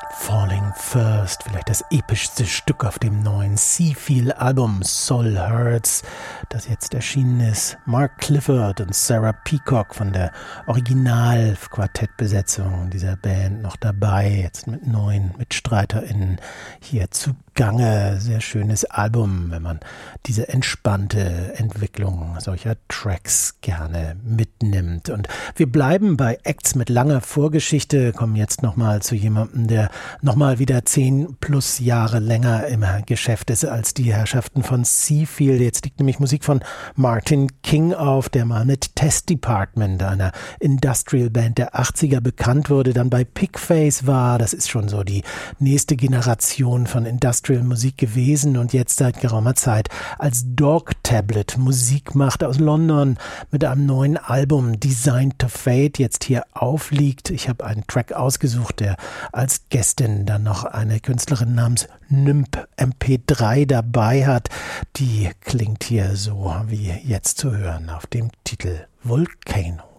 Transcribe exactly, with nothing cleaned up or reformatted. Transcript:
Falling First, vielleicht das epischste Stück auf dem neuen Seafield-Album Soul Hurts, das jetzt erschienen ist. Mark Clifford und Sarah Peacock von der Original-Quartettbesetzung dieser Band noch dabei, jetzt mit neuen MitstreiterInnen hier zugange. Sehr schönes Album, wenn man diese entspannte Entwicklung solcher Tracks gerne mitnimmt. Und wir bleiben bei Acts mit langer Vorgeschichte, kommen jetzt nochmal zu jemandem, der nochmal wieder zehn plus Jahre länger im Geschäft ist als die Herrschaften von Seafield. Jetzt liegt nämlich Musik von Martin King auf, der mal mit Test Department, einer Industrial Band der achtziger, bekannt wurde, dann bei Pigface war. Das ist schon so die nächste Generation von Industrial Musik gewesen und jetzt seit geraumer Zeit als Dog Tablet Musik macht aus London mit einem neuen Album Designed to Fade jetzt hier aufliegt. Ich habe einen Track ausgesucht, der als Gästin dann noch eine Künstlerin namens Nymp M P drei dabei hat. Die klingt hier so wie jetzt zu hören auf dem Titel Volcano.